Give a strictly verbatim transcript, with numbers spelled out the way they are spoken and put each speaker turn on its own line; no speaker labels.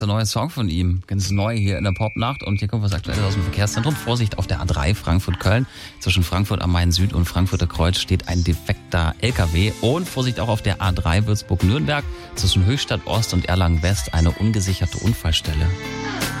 Der neue Song von ihm, ganz neu hier in der Popnacht. Und hier kommt was Aktuelles aus dem Verkehrszentrum. Vorsicht auf der A drei Frankfurt-Köln. Zwischen Frankfurt am Main Süd und Frankfurter Kreuz steht ein defekter L K W. Und Vorsicht auch auf der A drei Würzburg-Nürnberg. Zwischen Höchstadt Ost und Erlangen West eine ungesicherte Unfallstelle.